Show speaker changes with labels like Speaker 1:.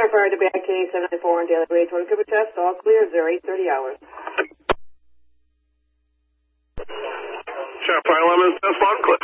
Speaker 1: fired to back to 794 on daily range 1 Cooper test, all clear, 0830 hours.
Speaker 2: Shot Fire 11, test log clear.